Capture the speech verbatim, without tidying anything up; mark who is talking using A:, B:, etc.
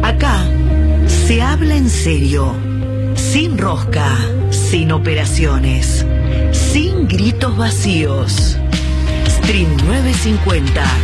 A: Acá se habla en serio, sin rosca, sin operaciones, sin gritos vacíos. Stream novecientos cincuenta.